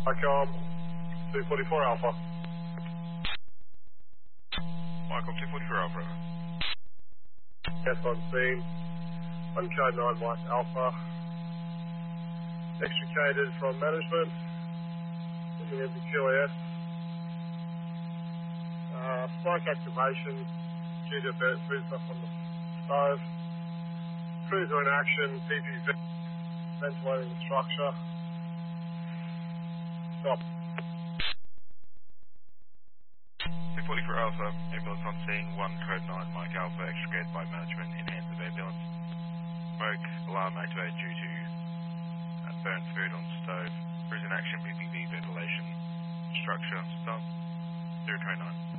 Mike, 244 Alpha. Michael 244 Alpha. Yes, on scene. On code 9 Mike Alpha. Extricated from management. In the empty QAS. Spike activation due to food stuff on the stove. Crews are in action. PPV ventilating the structure. Stop. 244 Alpha, ambulance on scene, 1 code 9 Mike Alpha, extricated by management in hands of ambulance. Smoke alarm activated due to burnt food on stove. Crews in action, PPV ventilation structure. Stop. 029.